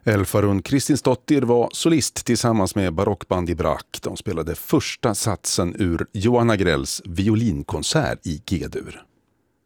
Elfarun Kristinsdottir var solist tillsammans med barockband i Brak. De spelade första satsen ur Johan Agrells violinkonsert i G-dur.